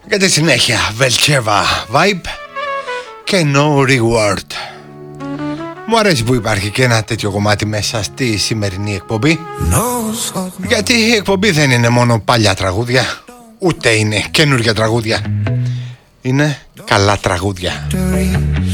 Για τη συνέχεια Velcheva Vibe και No Reward. Μου αρέσει που υπάρχει και ένα τέτοιο κομμάτι μέσα στη σημερινή εκπομπή, γιατί η εκπομπή δεν είναι μόνο παλιά τραγούδια, ούτε είναι καινούργια τραγούδια. Είναι καλά τραγούδια.